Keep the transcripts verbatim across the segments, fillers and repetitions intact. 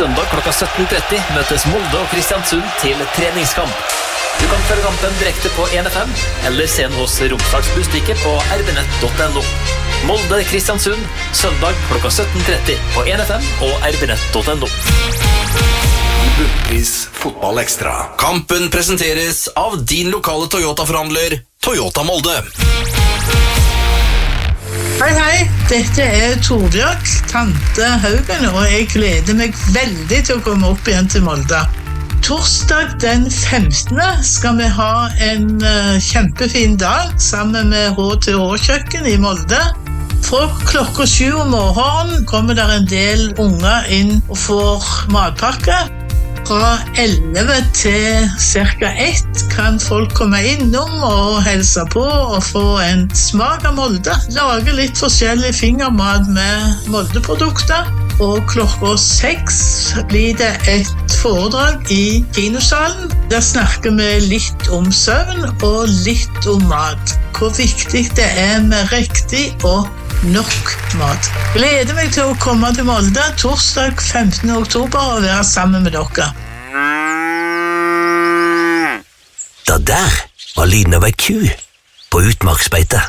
Søndag klokka sytten tretti møtes Molde og Kristiansund til treningskamp. Du kan følge kampen direkte på en F M, eller se den hos Romsdalsbustikket på r b nett punktum no. Molde Kristiansund, søndag klokka sytten tretti på en F M og r b nett punktum no. Bunnpris Fotball Ekstra. Kampen presenteres av din lokale Toyota-forhandler, Toyota Molde. Hei, hei, dette er Torbjørk, tante Haugen, og jeg gleder meg veldig til å komme opp igjen til Molde. Torsdag den femtende skal vi ha en uh, kjempefin dag sammen med H T H-kjøkken i Molde. Fra klokka sju om morgenen kommer der en del unger inn og får matpakke. Fra elleve til cirka ett kan folk komme innom og helse på og få en smak av Molde. Lage litt forskjellig fingermat med Molde-produkter. Og klokka seks blir det et foredrag i kinosalen. Der snakker vi litt om søvn og litt om mat. Hvor viktig det er med riktig og nok mat. Gleder meg til å komme til Molde torsdag femtende oktober og være sammen med dere. Det der var lyden av ei ku på utmarksbeite.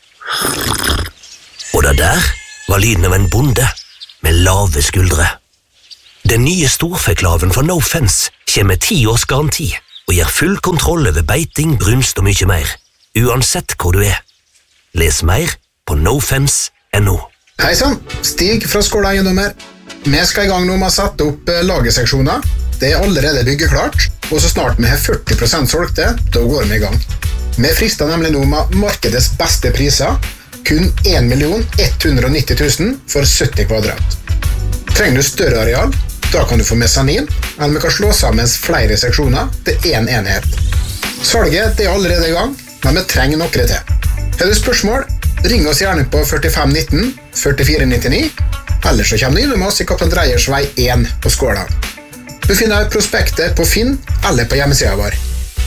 Og det der var lyden av en bonde med lave skuldre. Den nye storfeklaven fra No Fence kommer med ti års garanti og gir full kontroll over beiting, brunst og mye mer, uansett hvor du er. Les mer på nofence punktum no. Hei sann, Stig fra Skåla Eiendommer. Vi skal i gang nå med å sette opp lagerseksjoner. Det er allerede byggeklart, og så snart vi har førti prosent solgte, da går vi i gang. Vi frister nemlig nå med markedets beste priser, kun en million ett hundre og nitti tusen for sytti kvadrat. Trenger du større areal, da kan du få mesanin, eller vi kan slå sammen flere seksjoner til en enhet. Salget det er allerede i gang, men vi trenger noe til. Har du spørsmål? Ring oss gjerne på førtifem nitten førtifire nittini, eller så kommer du innom oss i Kaptein Dreyers vei én på Skåla. Du finner prospektet på Finn eller på hjemmesiden vår.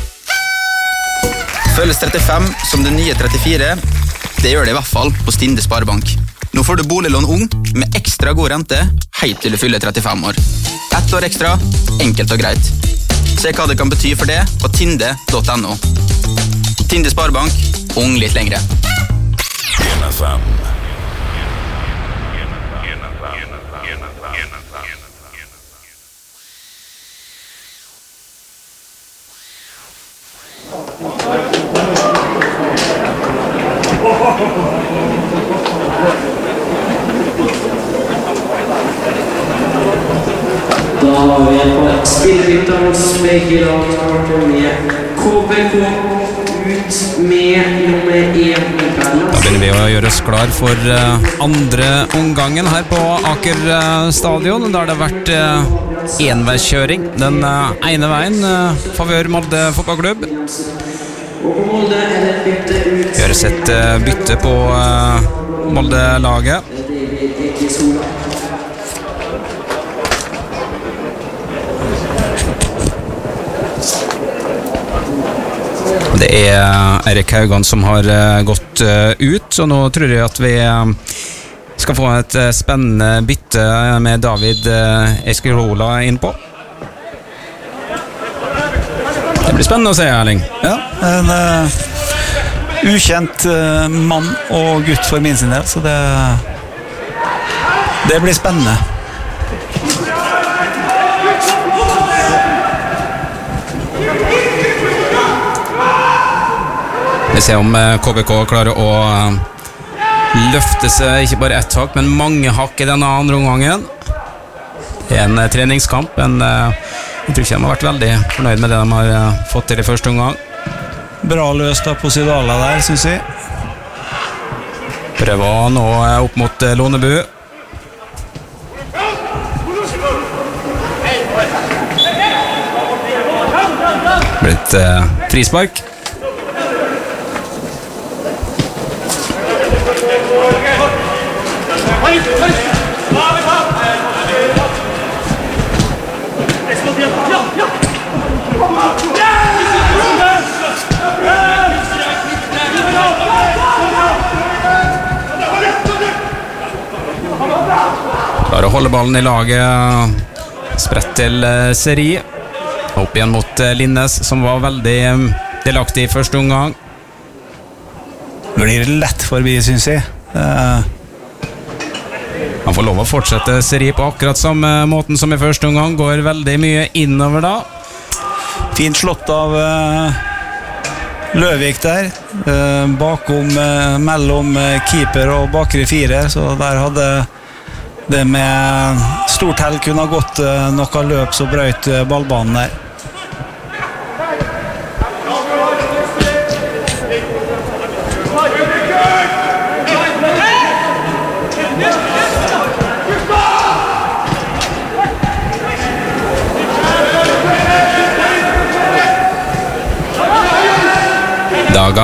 Føles trettifem som det nye trettifire? Det gjør det i hvert fall på Stinde Sparebank. Nå får du boliglån ung med ekstra god rente helt til du fyller trettifem år. Ett år ekstra, enkelt og greit. Se hva det kan bety for det på tinde punktum no. Tinde Sparebank, ung litt lengre. en F M. Da har vi på spillbyttene speggeravtale med K B K ut med nummer én. Da begynner vi å gjøre oss klar for uh, andre omgangen her på Aker uh, stadion. Da har det vært uh, enveiskjøring den uh, ene veien, uh, favør Molde fotballklubb. Gjøres et uh, bytte på uh, Molde-laget. Det er Erik Haugan som har gått ut, og nå tror jeg at vi skal få et spennende bytte med David Eskirola innpå. Det blir spennende å se, Erling. Ja, en uh, ukjent uh, mann og gutt for min sin del, så det, det blir spennende. Vi ser om K B K klarer å løfte seg ikke bare ett hakk, men mange hakk i denne andre omgangen. Det er en treningskamp, men jeg tror ikke de har vært veldig fornøyd med det de har fått til i første omgang. Bra løst av Posidala der, synes jeg. Prøver nå opp mot Lånebu. Blitt eh, frispark. Klarer å holde ballen i laget Spredt til uh, Seri. Opp igjen mot uh, Linnes, som var veldig um, delaktig i første omgang. Blir lett forbi, synes jeg. Uh... Han får lov å fortsette Seri på akkurat samme måten som i første omgang. Går veldig mye innover da. Fint slått av uh, Løvik der. Uh, bakom, uh, mellom uh, keeper og bakre fire. Så der hadde det med stort hell kunne ha gått uh, noe løp så brøyt uh, ballbanen der. Daga.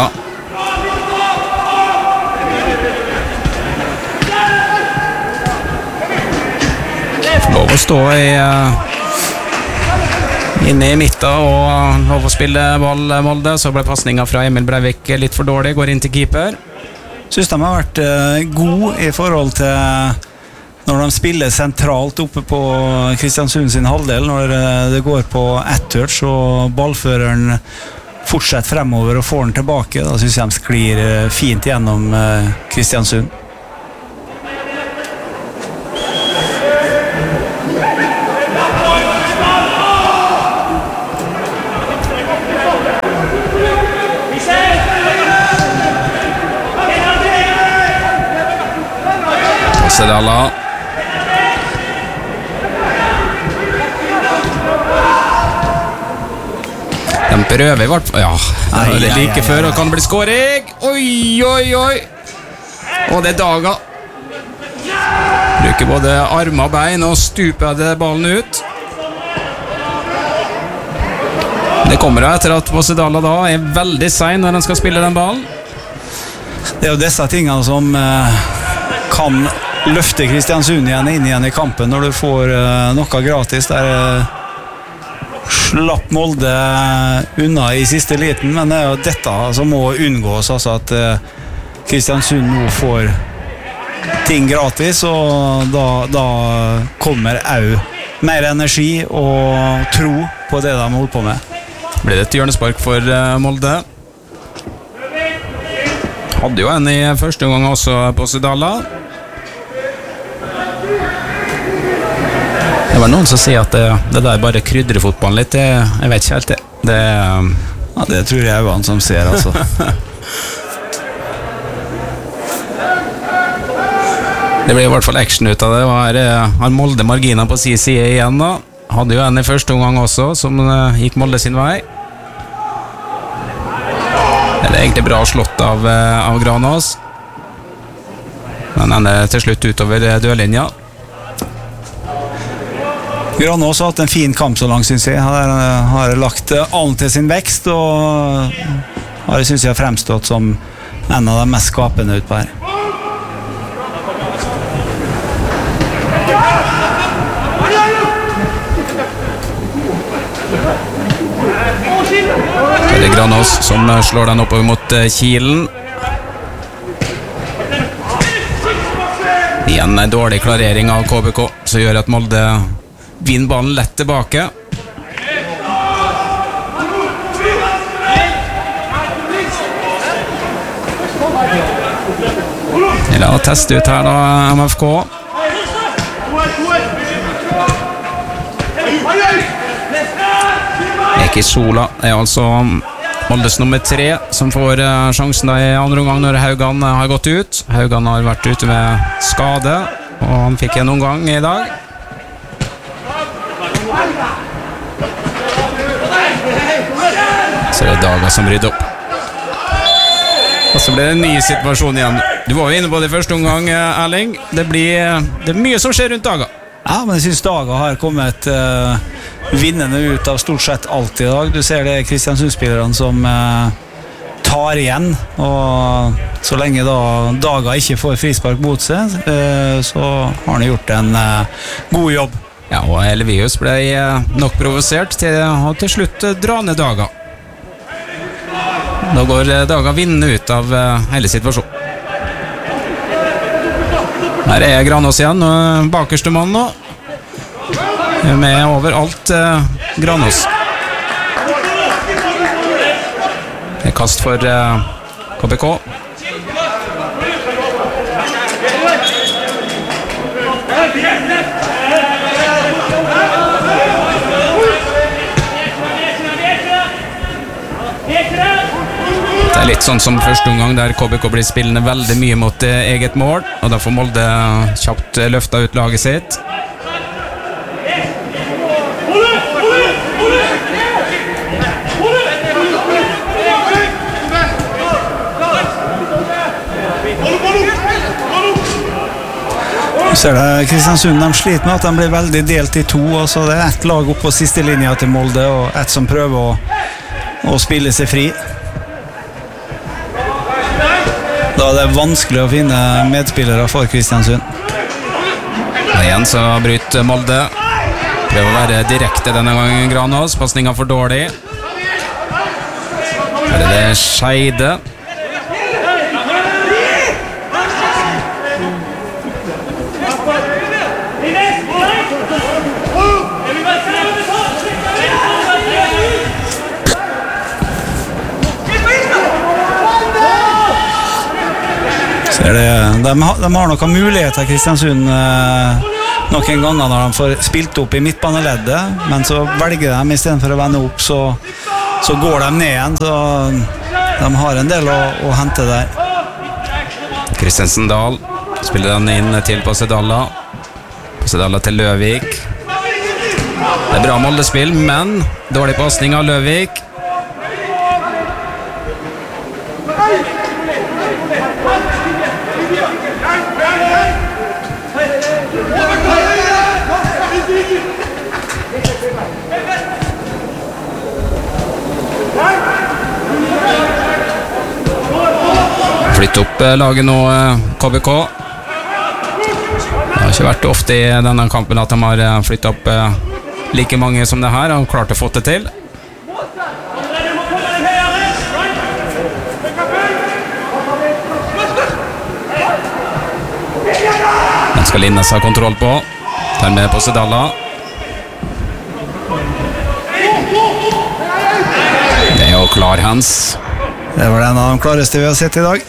Får lov å stå i uh, inne i midten og lov å spille ball Molde. Så ble passningen fra Emil Breivik litt for dårlig. Går inn til keeper. Synes de har vært uh, god i forhold til når de spiller sentralt oppe på Kristiansund sin halvdel, når uh, det går på ett touch og ballføreren fortsett fremover og får den tilbake. Da synes jeg de sklir fint gjennom uh, Kristiansund. Sedala. De prøver i hvert fall. Ja, det er like før og kan bli skåring. Oi, oi, oi. Og det er Daga. Bruker både arm og bein og stuper det ballen ut. Det kommer etter at Posedala da er veldig sein når han skal spille den ballen. Det er jo disse tingene som eh, kan løfte Kristiansund igjen inn igjen i kampen når du får uh, noe gratis. Der uh, slapp Molde unna i siste liten, men det er jo dette som må unngås, altså at uh, Kristiansund nå får ting gratis, og da, da kommer au mer energi og tro på det de holder på med. Blir det et hjørnespark for uh, Molde? Hadde jo en i første gang også på Sedala. Det var noen som sier at det, det der bare krydrer fotballen litt. Det, jeg vet ikke helt det. Det, ja, det tror jeg er han som ser, altså. Det ble i hvert fall action ut av det. Var, har Molde marginer på sin side igjen da. Hadde jo en i første omgang også, som uh, gikk Molde sin vei. Det er egentlig bra slått av, uh, av Granås. Men ender til slutt utover dørlinja. Granås har hatt en fin kamp så langt, synes jeg. Han har lagt an til sin vekst, og har, synes jeg, fremstått som en av de mest skapende utpå her. Det er Granås som slår den oppover mot Kielen. Igjen en dårlig klarering av K B K, som gjør at Molde vinner ballen lett tilbake. La oss teste ut her da, M F K. Eki Sola er altså Moldes nummer tre, som får uh, sjansen da i andre omgang når Haugan uh, har gått ut. Haugan har vært ute med skade, og han fikk en omgang i dag. Så det er Daga som rydder opp. Og så blir det en ny situasjon igjen. Du var jo inne på det første omgang, Erling. Det blir det er mye som skjer rundt Daga. Ja, men jeg synes Daga har kommet uh, vinnende ut av stort sett alt i dag. Du ser det Kristiansund-spillerne som uh, tar igjen, og så lenge da Daga ikke får frispark mot seg, uh, så har han gjort en uh, god jobb. Ja, og Elvius ble nok provosert til å til slutt dra ned Daga. Da går Daga vinnende ut av hele situasjonen. Her er Granås igjen, bakerste mann nå. med overalt eh, Granås. Det er kast for eh, K B K. Det er litt sånn som første omgang der K B K blir spillende veldig mye mot eh, eget mål, og da får Molde kjapt eh, løftet ut laget sitt. Så er det Kristiansund, de sliter med at de blir veldig delt i to, og så det er ett lag opp på siste linja til Molde, og ett som prøver å, å spille seg fri. Da er det vanskelig å finne medspillere for Kristiansund. Og igjen så bryter Molde. Prøver å være direkte denne gangen Granås, passningen for dårlig. Her er det Skeide. Det, de, har, de har noen muligheter Kristiansund eh, noen ganger når de får spilt opp i midtbaneleddet, men så velger de i stedet for å vende opp, så, så går de ned igjen, så de har en del å, å hente der. Kristensen Dahl spiller den inn til Posedalla. Posedalla til Løvik. Det er bra Molde-spill, men dårlig passning av Løvik. Flytt opp laget nå, K B K. Det har ikke vært ofte i denne kampen at de har flyttet opp like mange som det her, og klart å få det til. Den skal Linnes ha kontroll på. Tar med på Sedalla. Det er jo klar hands. Det var en av de klareste vi har sett i dag.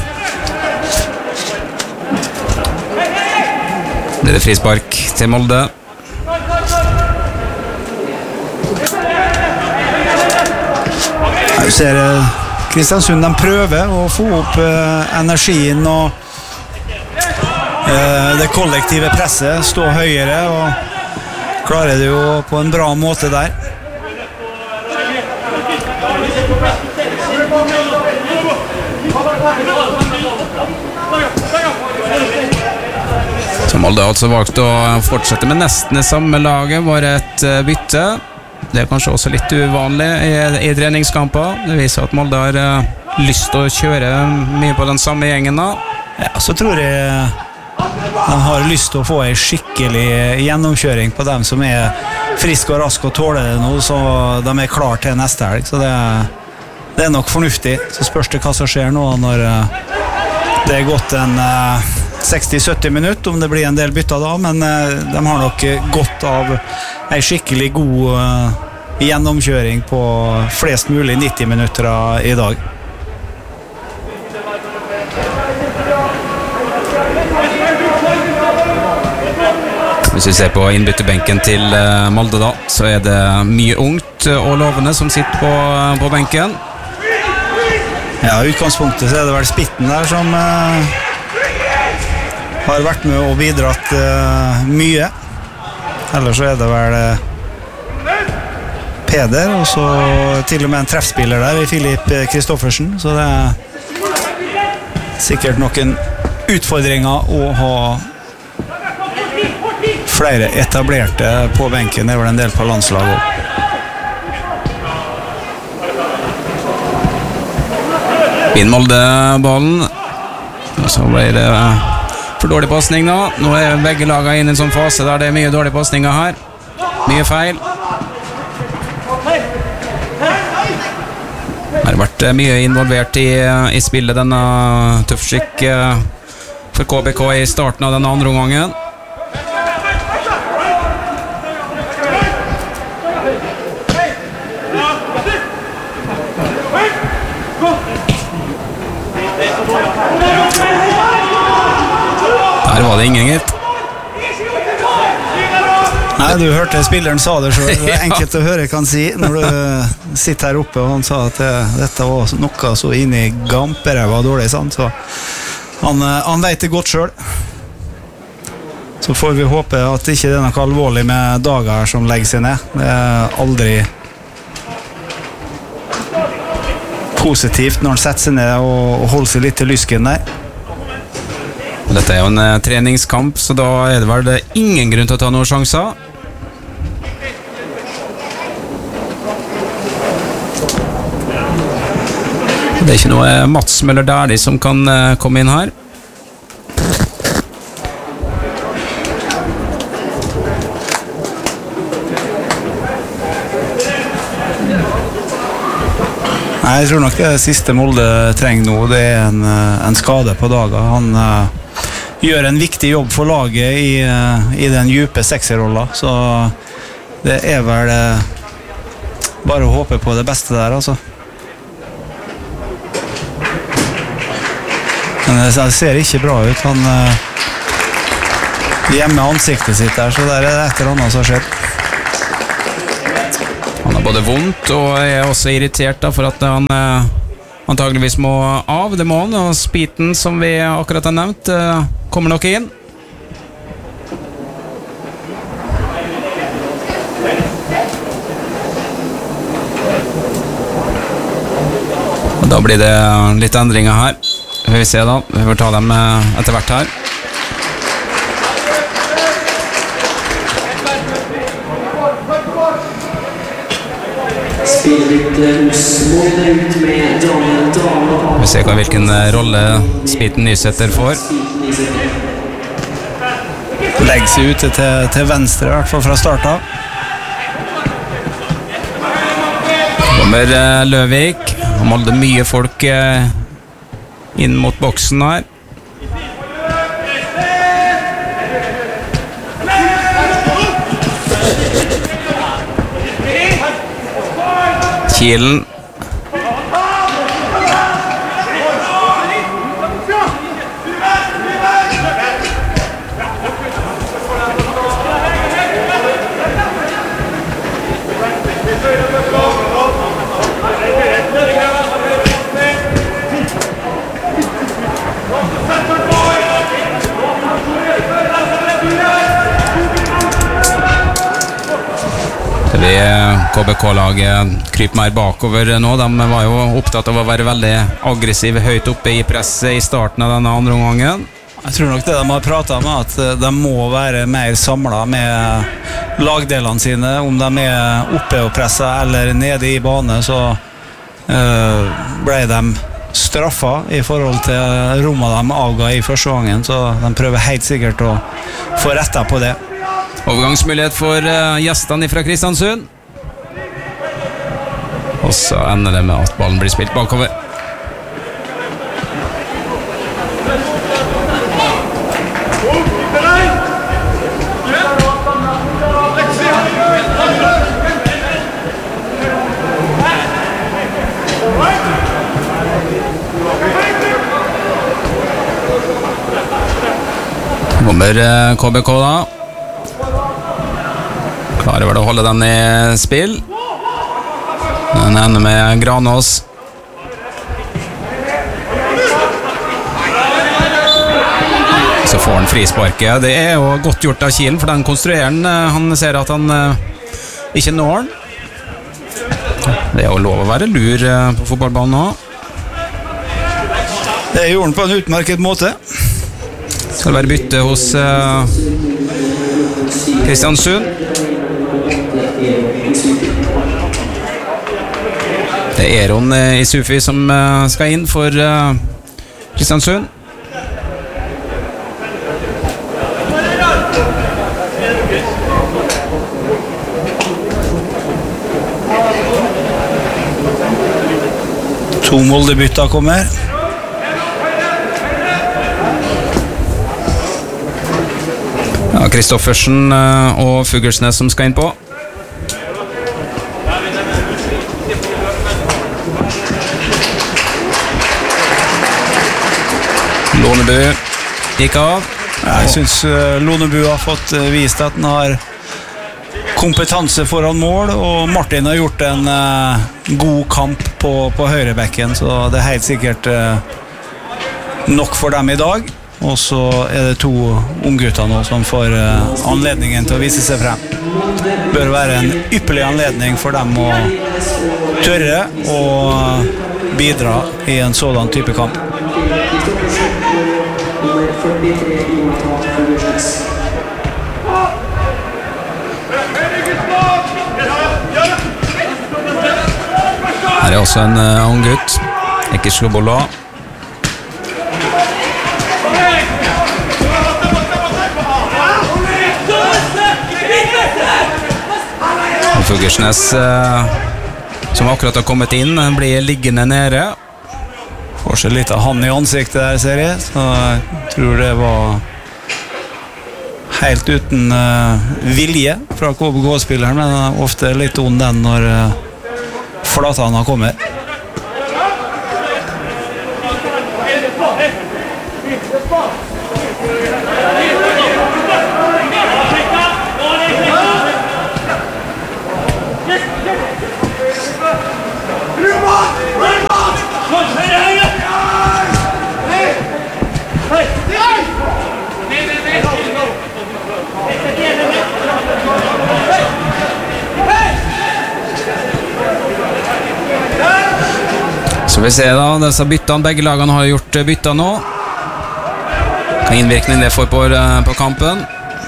Det er frispark til Molde. Du ser Kristiansund, de prøver å få opp eh, energien og eh, det kollektive presset, stå høyere, og klarer det jo på en bra måte der. Så Molde har altså valgt å fortsette med nesten det samme laget, bare et bytte. Det er kanskje også litt uvanlig i, i treningskamper. Det viser at Molde har uh, lyst til å kjøre mye på den samme gjengen da. Ja, så tror jeg de har lyst til å få en skikkelig gjennomkjøring på dem som er friske og raske og tåler det nå, så de er klar til neste helg. Så det er, det er nok fornuftig. Så spørs det hva som skjer nå når uh, det er gått en uh, seksti til sytti minutter, om det blir en del bytter da, men uh, de har nok godt av en skikkelig god uh, gjennomkjøring på flest mulig nitti minutter i dag. Hvis vi ser på innbytterbenken til uh, Molde da, så er det mye ungt og lovende som sitter på, uh, på benken. Ja, i utgangspunktet så er det vel Spitten der som uh, har vært med og bidratt uh, mye. Ellers så er det vel uh, Peder, og så til og med en treffspiller der, Filip Kristoffersen, så det er sikkert noen utfordringer å ha flere etablerte på benken. Det er vel en del på landslaget også. Inn Molde-ballen. Og så blir det for dårlig passning nå. Nå er begge lagene inne i en sånn fase der det er mye dårlige passninger her. Mye feil. Det har vært mye involvert i, i spillet denne Tufsik for K B K i starten av denne andre omgangen. Nei, du hørte spilleren sa det selv. Det er enkelt å høre, kan si, når du sitter her oppe, og han sa at det, dette var noe så inn i gamperæva dårlig, sant? Så han, han vet det godt selv. Så får vi håpe at ikke det er noe alvorlig med dager som legger seg ned. Det er aldri positivt når han setter seg ned og holder seg litt til lysken der. Dette er jo en uh, treningskamp, så da er det vel det ingen grunn til å ta noen sjanser. Det er ikke noe Mats Møller Dæhlie som kan uh, komme inn her. Nei, jeg tror nok det siste Molde trenger nå, det er en, en skade på dagen. Han uh, gjør en viktig jobb for laget i, uh, i den dype sekserrollen, så det er vel uh, bare å håpe på det beste der, altså. Men det ser ikke bra ut. Han uh, gjemmer ansiktet sitt der, så der er det et eller annet som skjer. Han har både vondt og er også irritert da, for at han eh, antageligvis må av. Det må han, og Speeten, som vi akkurat har nevnt, eh, kommer nok inn. Og da blir det litt endringer her. Vi får se da, vi får ta dem etter hvert her. Vi ser hvilken rolle Speeten Nysæter får. Legger seg ute til, til venstre, i hvert fall fra start av. Kommer eh, Løvik. Han målte mye folk eh, inn mot boksen her. Kielen. K B K-laget kryper mer bakover nå. De var jo opptatt av å være veldig aggressive høyt oppe i presset i starten av denne andre omgangen. Jeg tror nok det de har pratet om er at de må være mer samlet med lagdelene sine. Om de er oppe og presset eller nede i bane, så uh, ble de straffet i forhold til rommet de avga i første gangen, så de prøver helt sikkert å få rettet på det. Overgangsmulighet for uh, gjestene fra Kristiansund. Og så ender det med at ballen blir spilt bakover. Kommer K B K da. Klarer vel å holde den i spill. Den ender med Granås. Så får han frisparket. Det er jo godt gjort av Kielen, for den konstrueren, han ser at han ikke når den. Det er jo lov å være lur på fotballbanen nå. Det gjorde han på en utmerket måte. Skal være bytte hos uh, Kristiansund. Det er Eron i Sufi som uh, skal inn for uh, Kristiansund. To Molde-bytter kommer. Ja, Kristoffersen uh, og Fuglesnes som skal inn på. Lonebu gikk av. Jeg synes uh, Lonebu har fått uh, vist at han har kompetanse foran mål, og Martin har gjort en uh, god kamp på, på høyrebekken, så det er helt sikkert uh, nok for dem i dag. Og så er det to unggutter nå som får uh, anledningen til å vise seg frem. Det bør være en ypperlig anledning for dem å tørre og bidra i en sådan type kamp. Her er også en uh, ung gutt, Ekki Slobola. Fugersnes, uh, som akkurat har kommet inn, blir liggende nede. Får seg litt av han i ansiktet der, ser jeg, så jeg tror det var helt uten uh, vilje fra K B K-spilleren, men ofte litt ond den når uh, flatana kommer. Så vi ser da, disse byttene, begge lagene har gjort bytter nå. Hva innvirkning det får på, på kampen?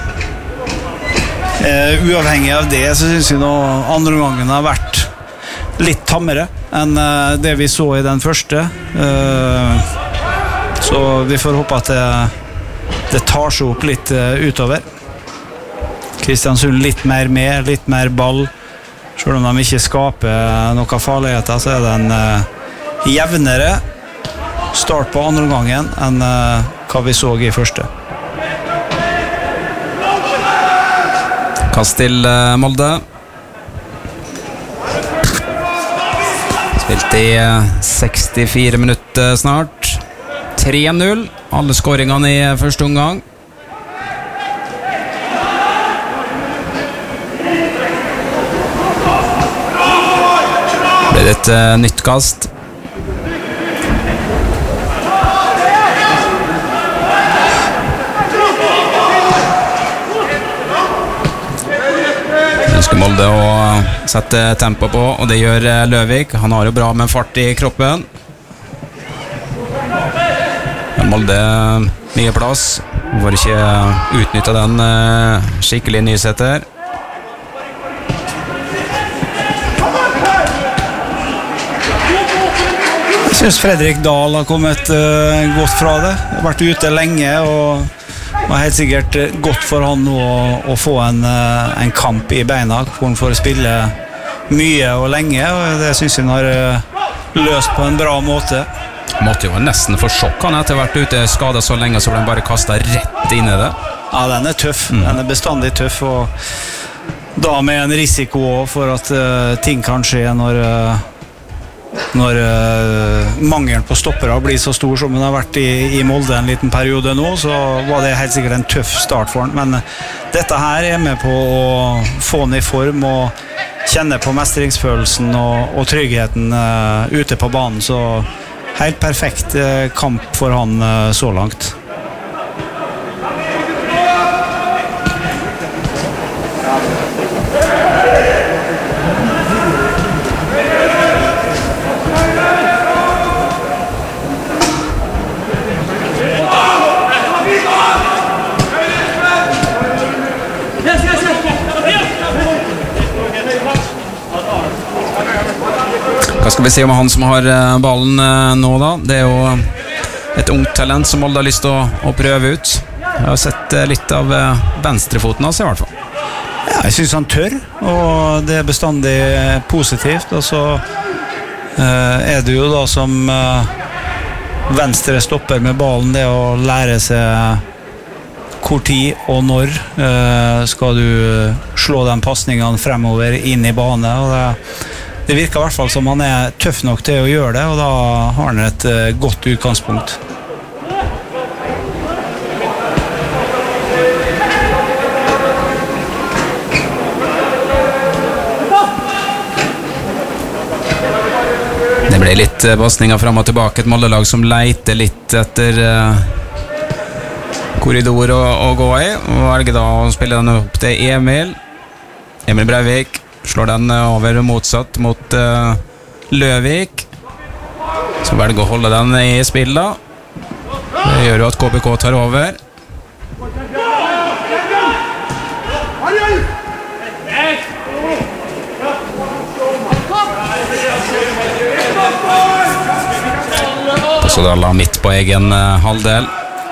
Uh, uavhengig av det så synes jeg nå andre gangen har vært litt tammere enn uh, det vi så i den første. Uh, så vi får håpe at det, det tar seg opp litt uh, utover. Kristiansund litt mer med, litt mer ball. Selv om de ikke skaper noen farligheter, så er det en uh, jevnere start på andre gangen enn uh, hva vi så i første. Kast til uh, Molde. Spilt i uh, sekstifire minutter snart. tre null. Alle skåringene i første omgang. Det blir et uh, nytt kast. Ønsker Molde å sette tempo på, og det gjør Løvik. Han har jo bra med fart i kroppen. Men Molde mye plass. Får ikke utnyttet den skikkelig Nysetter. Jeg synes Fredrik Dahl har kommet uh, godt fra det. Har vært ute lenge, og det er helt sikkert godt for han nå å, å få en, uh, en kamp i beina, hvor han får spille mye og lenge, og det synes han har uh, løst på en bra måte. Måtte jo nesten få sjokk han etter å ha vært ute skadet så lenge, så ble han bare kastet rett inn i det. Ja, den er tøff. Mm. Den er bestandig tøff, og da med en risiko for at uh, ting kan skje når uh, når uh, mangelen på stoppere blir så stor som den har vært i, i Molde en liten periode nå, så var det helt sikkert en tøff start for han, men uh, dette her er med på å få han i form og kjenne på mestringsfølelsen og, og tryggheten uh, ute på banen, så helt perfekt uh, kamp for han uh, så langt. Hva skal vi si om han som har ballen nå da? Det er jo et ungt talent som Molde har lyst til å, å prøve ut. Jeg har sett litt av venstrefoten hans i hvert fall. Ja, jeg synes han tør, og det er bestandig positivt, og så uh, er det jo da som uh, venstre stopper med ballen, det å lære seg hvor tid og når uh, skal du slå den passningen fremover inn i bane, og det Det virker i hvert fall som han er tøff nok til å gjøre det, og da har han et uh, godt utgangspunkt. Det er litt pasninger frem og tilbake, et Molde-lag som leiter litt etter uh, korridor å, å gå i, og velger da å spille den opp til Emil. Emil Breivik slår den over motsatt mot uh, Løvik, som velger å holde den i spill da. Det gjør jo at K B K tar over. Så da la midt på egen uh, halvdel.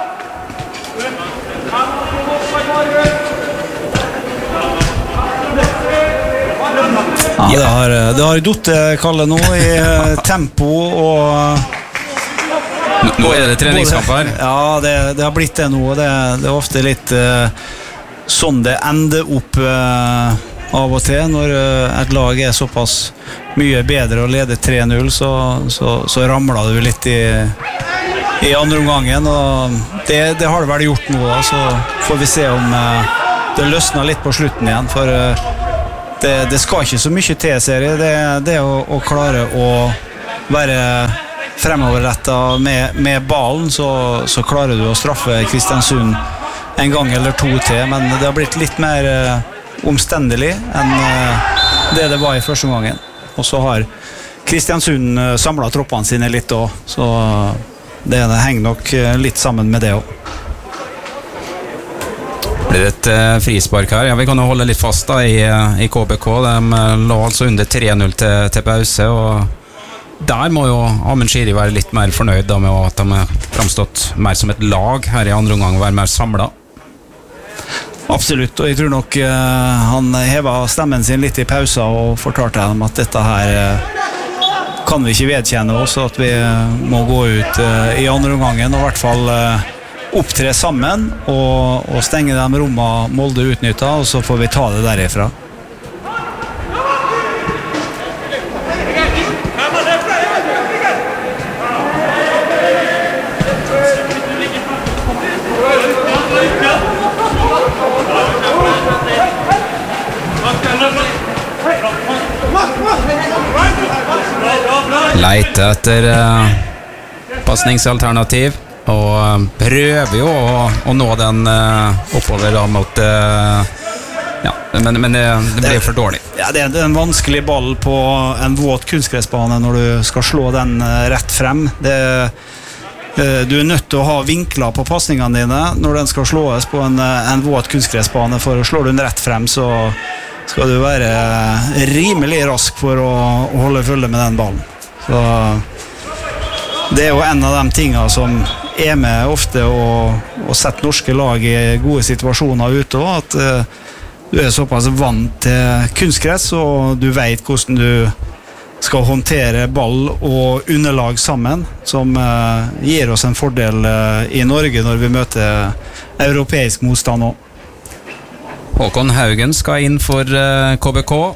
Ja, det har, det har gjort Kalle nå i uh, tempo og Nå, nå er det treningskamper. Ja, det, det har blitt det nå. Det, det er ofte litt uh, sånn det ender opp uh, av og til når uh, et lag er såpass mye bedre og leder tre null, så, så, så ramler du litt i, i andre omgangen, og det, det har det vel gjort nå da, så får vi se om uh, det løsner litt på slutten igjen, for uh, det, det skal ikke så mye til, serie. Det, det å, å klare å være fremoverrettet med, med ballen, så, så klarer du å straffe Kristiansund en gang eller to til, men det har blitt litt mer uh, omstendelig enn uh, det det var i første omgangen. Og så har Kristiansund samlet troppene sine litt også, så det, det henger nok litt sammen med det også. Blir det et uh, frispark her? Ja, vi kan jo holde litt fast da i, i K B K. De uh, lå altså under tre null til, til pause, og der må jo Amund Shiri være litt mer fornøyd da, med at de har fremstått mer som et lag her i andre omgang, være mer samlet. Absolutt, og jeg tror nok uh, han hevet stemmen sin litt i pausa og fortalte dem at dette her uh, kan vi ikke vedkjenne oss, at vi uh, må gå ut uh, i andre omgangen og i hvert fall uh, opptre sammen og, og stenge de rommene Molde utnyttet, og så får vi ta det derifra. Leite etter uh, passningsalternativ, og uh, prøver jo å, å nå den uh, oppover da mot uh, ja, men, men det, det blir for dårlig. Ja, det er en vanskelig ball på en våt kunstgressbane når du skal slå den uh, rett frem. Det, uh, du er nødt til å ha vinkler på passningene dine når den skal slås på en, uh, en våt kunstgressbane, for å slå den rett frem så skal du være rimelig rask for å, å holde følge med den ballen. Så det er jo en av de tingene som er med ofte å, å sette norske lag i gode situasjoner ute, og at uh, du er såpass vant til kunstgress, og du vet hvordan du skal håndtere ball og underlag sammen, som uh, gir oss en fordel uh, i Norge når vi møter europeisk motstand også. Håkon Haugen skal inn for uh, K B K.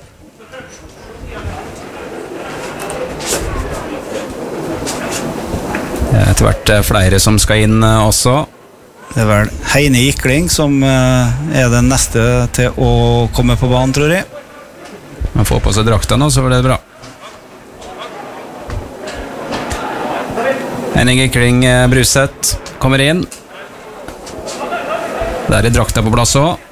Etter hvert flere som skal inn uh, også. Det er vel Heine Gikling som uh, er den neste til å komme på banen, tror jeg. Man får på seg drakta nå, så blir det bra. Henning Gikling uh, Bruseth kommer inn. Der er drakta på plass også.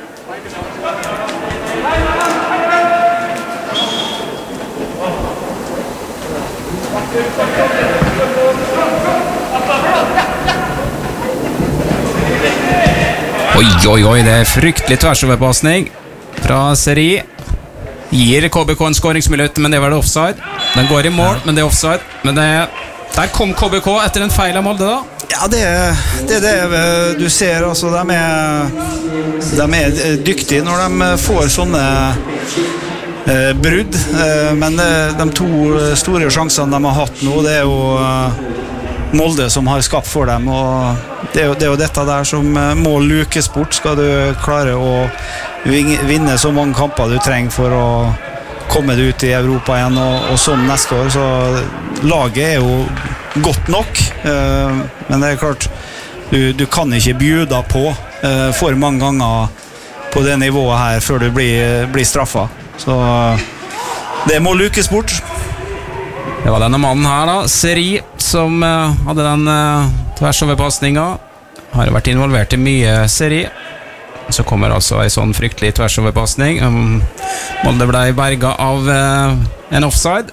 Oi, oi, oi, det er fryktelig tversoverpassning fra Seri. Gir K B K en skåringsmulighet, men det var det offside. Den går i mål, men det er offside. Men det, der kom K B K etter en feil av Molde da. Ja, det, det er det du ser, altså, de er, de er dyktige når de får sånne eh, brudd. Eh, men de to store sjansene de har hatt nå, det er jo eh, Molde som har skapt for dem, og det er, jo, det er jo dette der som må lukes bort, skal du klare å vinne så mange kamper du trenger for å komme deg ut i Europa igjen, og, og sånn neste år. Så laget er jo godt nok, eh, men det er klart du, du kan ikke bjuda på eh, for mange ganger på det nivået her før du blir, blir straffet, så det må lukes bort. Det var denne mannen her da, Seri, som uh, hadde den uh, tversoverpassningen. Har vært involvert i mye Seri. Så kommer altså en sånn fryktelig tversoverpassning. Um, Molde ble berget av uh, en offside.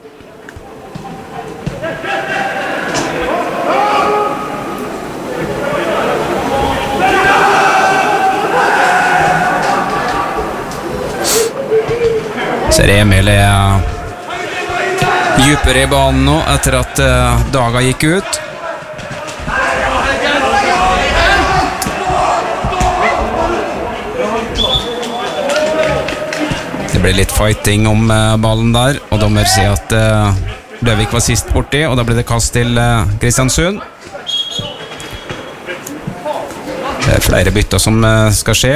Ser Emil er djupere i banen nå etter at uh, Daga gikk ut. Det ble litt fighting om uh, ballen der, og dommer sier at uh, Løvik var sist borti, og da ble det kast til uh, Kristiansund. Det er flere bytter som uh, skal skje.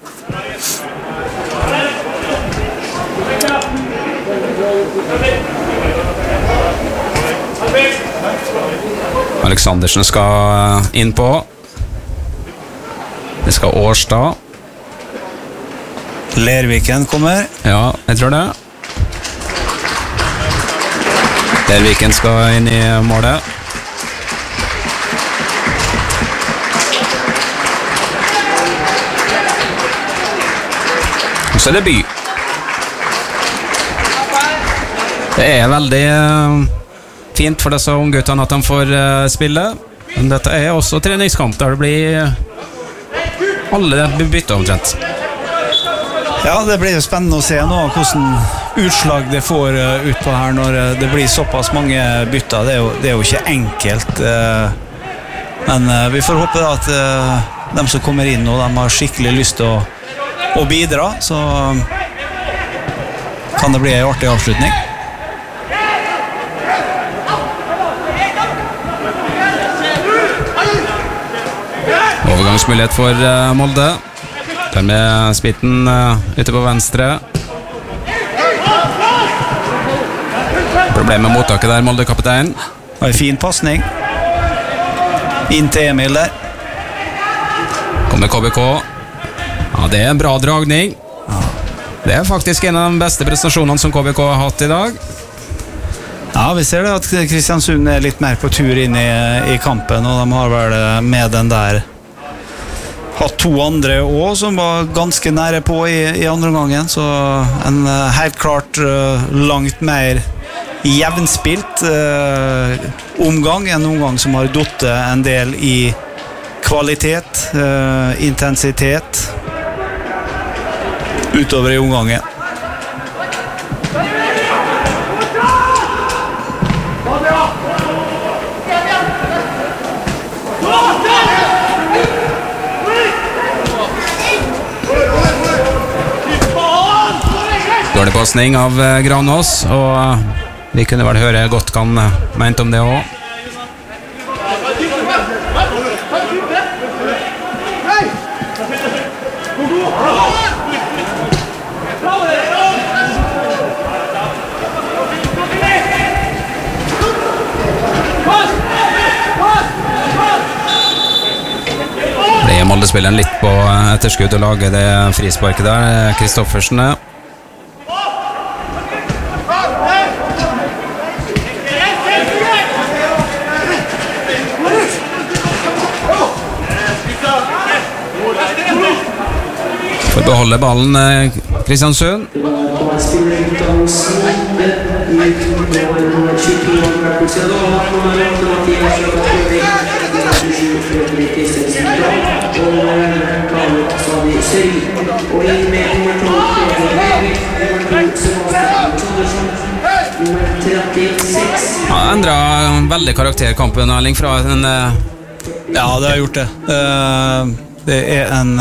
Aleksandersen skal inn på. Det skal Årstad. Lerviken kommer. Ja, jeg tror det. Lerviken skal inn i målet. Og så er det By. Det er veldig fint for disse ungguttene at de får uh, spille. Men dette er også treningskamp der det blir alle bytter omtrent. Ja, det blir jo spennende å se nå hvordan utslag det får uh, ut på her når uh, det blir såpass mange bytter. Det er jo, det er jo ikke enkelt. Uh, men uh, vi får håpe da at uh, de som kommer inn nå, de har skikkelig lyst til å, å bidra. Så um, kan det bli en artig avslutning. Overgangsmulighet for uh, Molde. Der med Spitten uh, ute på venstre. Problem med mottaket der, Molde-kaptein. Det var en fin passning. Inn til Emil der. Kommer K B K. Ja, det er en bra dragning. Det er faktisk en av de beste prestasjonene som K B K har hatt i dag. Ja, vi ser det at Kristiansund er litt mer på tur inn i, i kampen, og de har vel med den der hatt to andre også som var ganske nære på i, i andre omgangen, så en uh, helt klart uh, langt mer jevnspilt uh, omgang, en omgang som har dottet en del i kvalitet, uh, intensitet utover i omgangen. Dårlig passning av Granås, og vi kunne vel høre godt hva han mente om det også. Det er Molde-spilleren litt på etterskudd å lage det frisparket der, Kristoffersen. Får beholde ballen Kristiansund. Han endret veldig karakterkampen, Erling, fra en... Ja, det har gjort det. Det er en...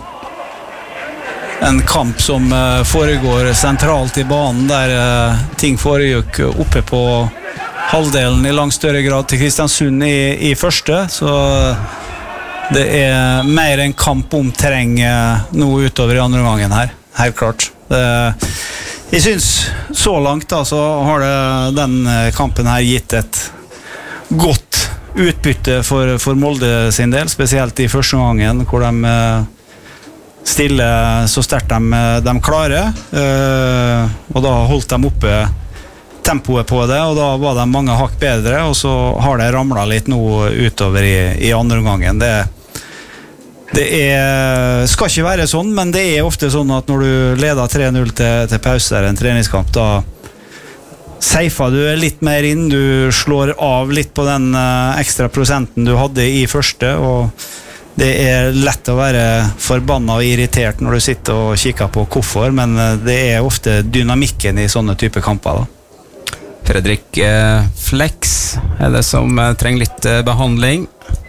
en kamp som uh, foregår sentralt i banen, der uh, ting foregikk oppe på halvdelen i langt større grad til Kristiansund i, i første, så det er mer en kamp om terreng uh, nå utover i andre gangen her, helt klart. Det, jeg synes så langt da, så har det, den kampen her gitt et godt utbytte for, for Molde sin del, spesielt i første gangen, hvor de uh, stille så sterkt de, de klarer, uh, og da holdt de oppe tempoet på det, og da var de mange hakk bedre, og så har det ramlet litt nå utover i, i andre omgangen. Det, det er, skal ikke være sånn, men det er ofte sånn at når du leder tre null til, til pause eller en treningskamp, da seifer du litt mer inn, du slår av litt på den ekstra prosenten du hadde i første, og det er lett å være forbannet og irritert når du sitter og kikker på hvorfor, men det er ofte dynamikken i sånne type kamper da. Fredrik eh, Flex er det som eh, trenger litt eh, behandling.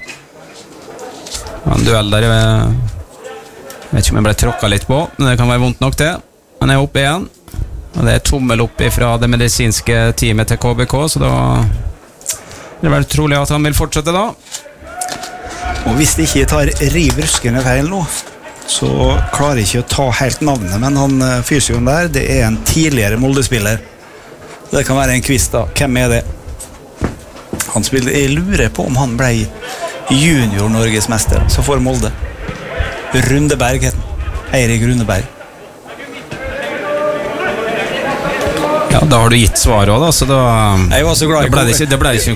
En duell der eh, jeg vet ikke om jeg ble tråkket litt på, men det kan være vondt nok det. Han er oppe igjen, og det er tommel opp fra det medisinske teamet til K B K, så da er det vel trolig at han vil fortsette da. Og hvis det ikke tar riv ruskende feil nå, så klarer jeg ikke å ta helt navnet, men han fysioen der, det er en tidligere Molde-spiller. Det kan være en quiz da. Hvem er det? Han spiller, jeg lurer på om han ble junior-norgesmester, så får Molde. Rundeberg heter han. Eirik Rundeberg. Ja, da har du gitt svaret også da, så da, jeg var så glad i da ble det ikke, det ble ikke